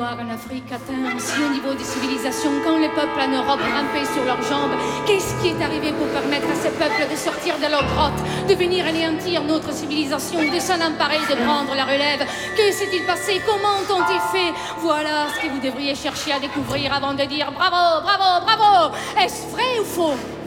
voir en Afrique atteint un si haut niveau de civilisation quand les peuples en Europe rampaient sur leurs jambes? Qu'est-ce qui est arrivé pour permettre à ces peuples de sortir de leur grotte, de venir anéantir notre civilisation, de s'en emparer, de prendre la relève? Que s'est-il passé? Comment ont-ils fait? Voilà ce que vous devriez chercher à découvrir avant de dire bravo, bravo, bravo. Est-ce vrai ou faux?